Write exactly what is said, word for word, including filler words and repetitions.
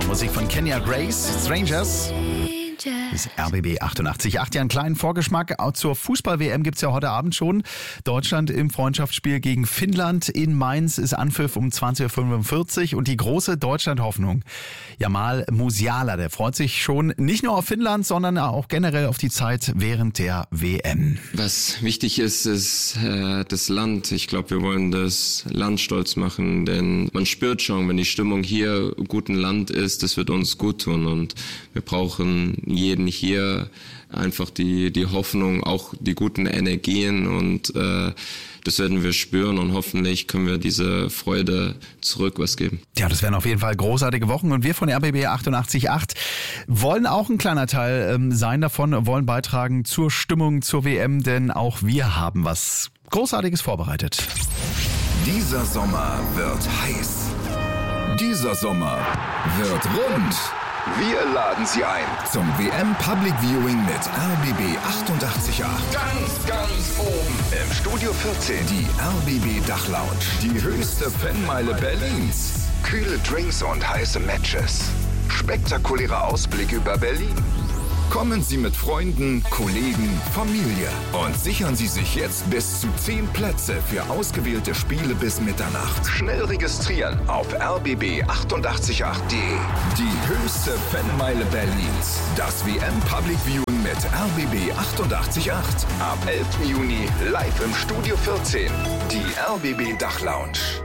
Musik von Kenya Grace, Strangers. Das R B B achtundachtzig Komma acht, ja, einen kleinen Vorgeschmack. Auch zur Fußball-W M gibt's ja heute Abend schon. Deutschland im Freundschaftsspiel gegen Finnland in Mainz ist Anpfiff um zwanzig Uhr fünfundvierzig. Und die große Deutschland-Hoffnung, Jamal Musiala, der freut sich schon nicht nur auf Finnland, sondern auch generell auf die Zeit während der W M. Was wichtig ist, ist äh, das Land. Ich glaube, wir wollen das Land stolz machen, denn man spürt schon, wenn die Stimmung hier gut im Land ist, das wird uns gut tun. Und wir brauchen jeden hier einfach die die Hoffnung, auch die guten Energien, und äh, das werden wir spüren, und hoffentlich können wir diese Freude zurück was geben. Ja, das werden auf jeden Fall großartige Wochen, und wir von R B B achtundachtzig Komma acht wollen auch ein kleiner Teil ähm, sein davon, wollen beitragen zur Stimmung zur W M, denn auch wir haben was Großartiges vorbereitet. Dieser Sommer wird heiß. Dieser Sommer wird rund. Wir laden Sie ein zum W M Public Viewing mit R B B achtundachtzig Komma acht. Ganz, ganz oben im Studio vierzehn. Die R B B Dachlounge. Die höchste Fanmeile Berlins. Kühle Drinks und heiße Matches. Spektakulärer Ausblick über Berlin. Kommen Sie mit Freunden, Kollegen, Familie und sichern Sie sich jetzt bis zu zehn Plätze für ausgewählte Spiele bis Mitternacht. Schnell registrieren auf r b b achtundachtzig Komma acht punkt de. Die höchste Fanmeile Berlins. Das W M Public Viewing mit R B B achtundachtzig Komma acht. Ab elften Juni live im Studio vierzehn. Die R B B Dachlounge.